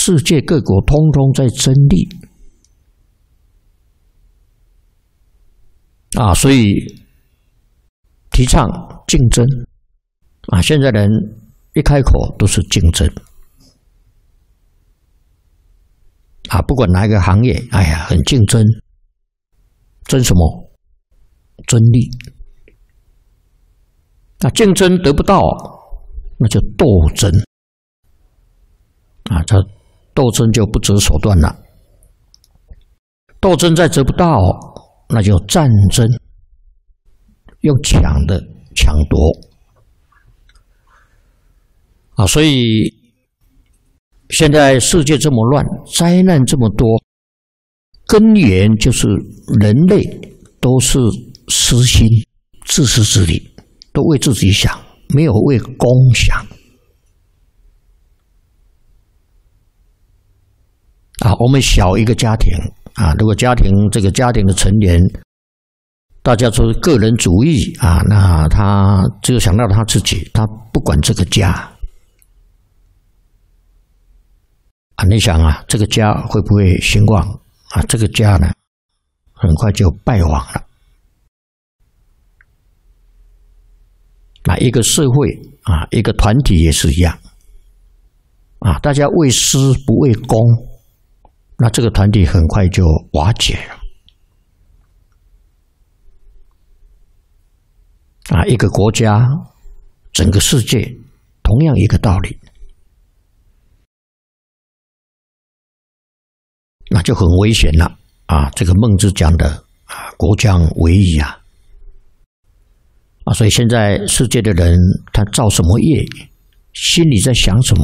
世界各国通通在争利啊，所以提倡竞争啊，现在人一开口都是竞争啊，不管哪一个行业，哎呀，很竞争，争什么？争利。那竞争得不到，那就斗争啊，这斗争就不择手段了。斗争再得不到，那就战争，用抢的抢夺啊，所以现在世界这么乱，灾难这么多，根源就是人类都是私心、自私自利，都为自己想，没有为公想啊。我们小一个家庭啊，如果这个家庭的成员，大家说个人主义啊，那他只有想到他自己，他不管这个家啊。你想啊，这个家会不会兴旺啊？这个家呢，很快就败亡了。那一个社会啊，一个团体也是一样啊，大家为私不为公，那这个团体很快就瓦解了啊。一个国家，整个世界，同样一个道理，那就很危险了啊。这个孟子讲的啊，国将危矣啊。啊，所以现在世界的人，他造什么业，心里在想什么，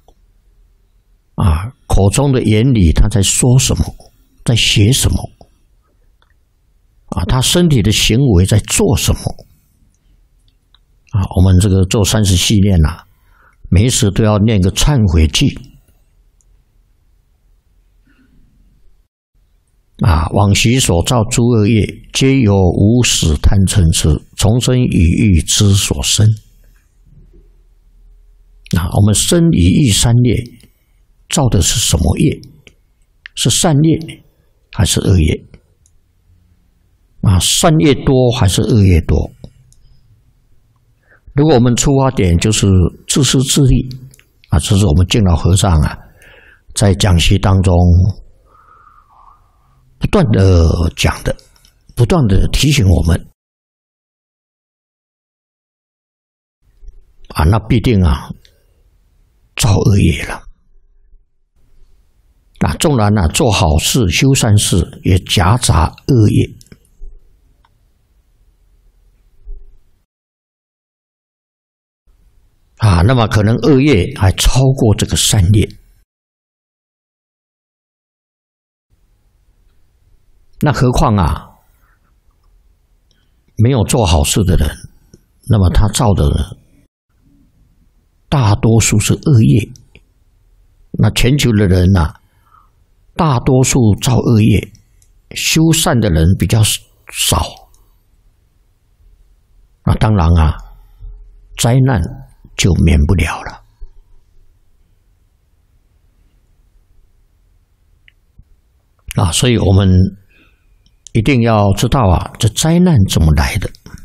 啊，口中的言语他在说什么，在写什么，啊，他身体的行为在做什么，啊，我们这个做30系念呐，每时都要念个忏悔记，啊，往昔所造诸恶业，皆由无始贪嗔痴，从生与欲之所生。啊，我们生与欲三业造的是什么业？是善业还是恶业？啊，善业多还是恶业多？如果我们出发点就是自私自利，啊，这是我们敬老和尚啊，在讲习当中不断的讲的，不断的提醒我们啊，那必定啊造恶业了。啊，纵然啊做好事、修善事，也夹杂恶业。啊，那么可能恶业还超过这个善业。那何况啊，没有做好事的人，那么他造的大多数是恶业。那全球的人啊，大多数造恶业，修善的人比较少。那当然啊，灾难就免不了了。啊，所以我们一定要知道啊，这灾难怎么来的。